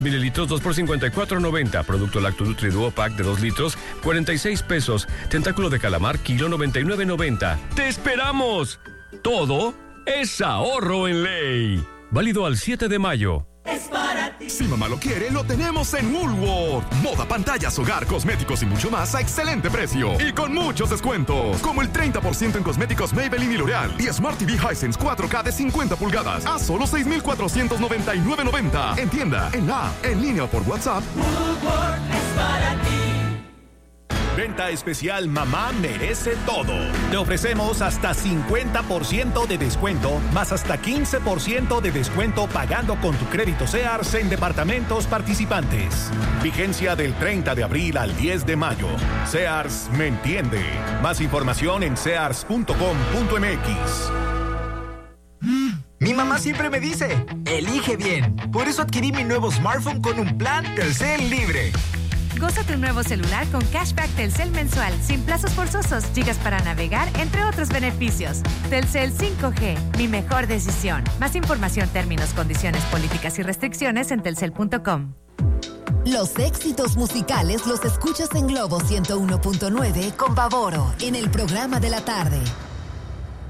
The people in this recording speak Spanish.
mililitros, 2 por $54.90. Producto Lacto Nutri Duo Pack de 2 litros, 46 pesos. Tentáculo de calamar, kilo, 99.90. ¡Te esperamos! Todo es ahorro en ley. Válido al 7 de mayo. Es para ti. Si mamá lo quiere, lo tenemos en Woolworth. Moda, pantallas, hogar, cosméticos y mucho más a excelente precio. Y con muchos descuentos. Como el 30% en cosméticos Maybelline y L'Oreal. Y Smart TV Hisense 4K de 50 pulgadas. A solo $6,499.90. En tienda, en la app, en línea o por WhatsApp. Woolworth es para ti. Venta especial Mamá Merece Todo. Te ofrecemos hasta 50% de descuento, más hasta 15% de descuento pagando con tu crédito Sears en departamentos participantes. Vigencia del 30 de abril al 10 de mayo. Sears me entiende. Más información en sears.com.mx. Mi mamá siempre me dice, elige bien. Por eso adquirí mi nuevo smartphone con un plan Telcel Libre. Goza tu nuevo celular con cashback Telcel mensual, sin plazos forzosos, gigas para navegar, entre otros beneficios. Telcel 5G, mi mejor decisión. Más información, términos, condiciones, políticas y restricciones en telcel.com. Los éxitos musicales los escuchas en Globo 101.9 con Pavoro, en el programa de la tarde.